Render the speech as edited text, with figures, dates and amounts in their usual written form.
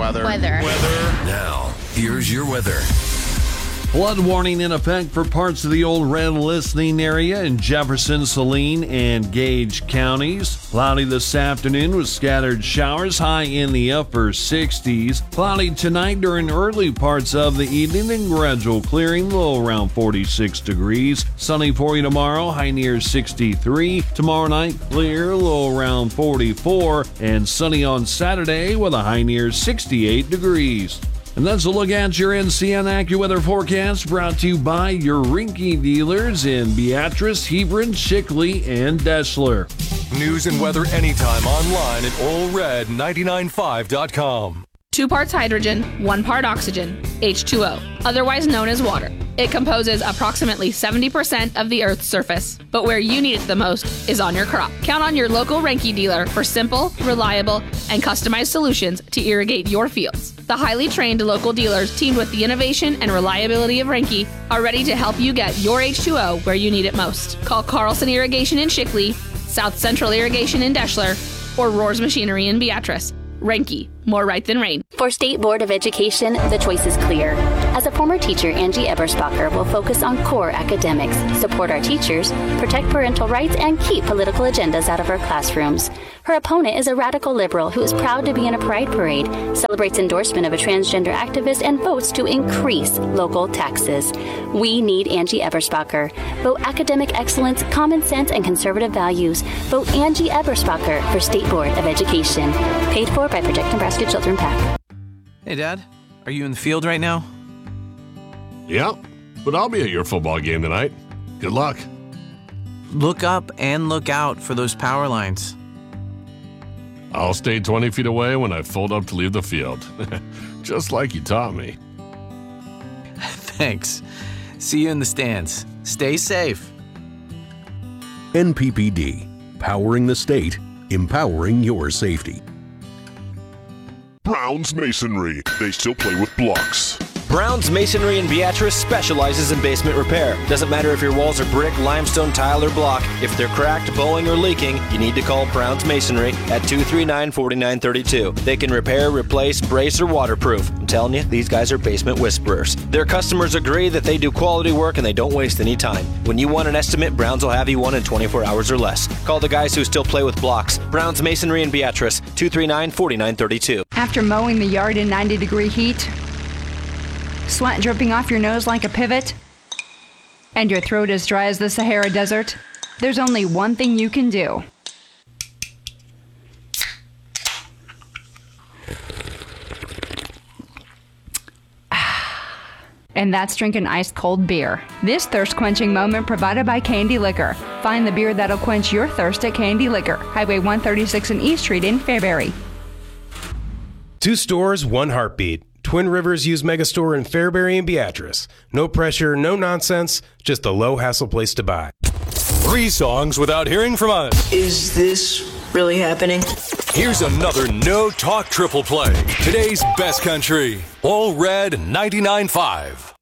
Weather. Now, here's your weather. Flood warning in effect for parts of the Old Red listening area in Jefferson, Saline, and Gage counties. Cloudy this afternoon with scattered showers, high in the upper 60s. Cloudy tonight during early parts of the evening and gradual clearing, low around 46 degrees. Sunny for you tomorrow, high near 63. Tomorrow night, clear, low around 44. And sunny on Saturday with a high near 68 degrees. And that's a look at your NCN AccuWeather forecast, brought to you by your Rinky dealers in Beatrice, Hebron, Shickley, and Deschler. News and weather anytime online at allred995.com. 2 parts hydrogen, 1 part oxygen, H2O, otherwise known as water. It composes approximately 70% of the Earth's surface, but where you need it the most is on your crop. Count on your local Renke dealer for simple, reliable, and customized solutions to irrigate your fields. The highly trained local dealers, teamed with the innovation and reliability of Renke, are ready to help you get your H2O where you need it most. Call Carlson Irrigation in Shickley, South Central Irrigation in Deschler, or Rohr's Machinery in Beatrice. Renke, more right than rain. For State Board of Education, the choice is clear. As a former teacher, Angie Eberspacher will focus on core academics, support our teachers, protect parental rights, and keep political agendas out of our classrooms. Her opponent is a radical liberal who is proud to be in a pride parade, celebrates endorsement of a transgender activist, and votes to increase local taxes. We need Angie Eberspacher. Vote academic excellence, common sense, and conservative values. Vote Angie Eberspacher for State Board of Education. Paid for by Protect Nebraska Children PAC. Hey, Dad. Are you in the field right now? Yeah, but I'll be at your football game tonight. Good luck. Look up and look out for those power lines. I'll stay 20 feet away when I fold up to leave the field. Just like you taught me. Thanks. See you in the stands. Stay safe. NPPD. Powering the state. Empowering your safety. Brown's Masonry. They still play with blocks. Brown's Masonry in Beatrice specializes in basement repair. Doesn't matter if your walls are brick, limestone, tile, or block. If they're cracked, bowing, or leaking, you need to call Brown's Masonry at 239-4932. They can repair, replace, brace, or waterproof. I'm telling you, these guys are basement whisperers. Their customers agree that they do quality work and they don't waste any time. When you want an estimate, Brown's will have you one in 24 hours or less. Call the guys who still play with blocks. Brown's Masonry in Beatrice, 239-4932. After mowing the yard in 90-degree heat, sweat dripping off your nose like a pivot, and your throat as dry as the Sahara Desert, there's only one thing you can do. And that's drinking ice-cold beer. This thirst-quenching moment provided by Candy Liquor. Find the beer that'll quench your thirst at Candy Liquor, Highway 136 and East Street in Fairbury. 2 stores, 1 heartbeat. Twin Rivers Used Megastore in Fairbury and Beatrice. No pressure, no nonsense, just a low-hassle place to buy. 3 songs without hearing from us. Is this really happening? Here's another no-talk triple play. Today's best country. All Red 99.5.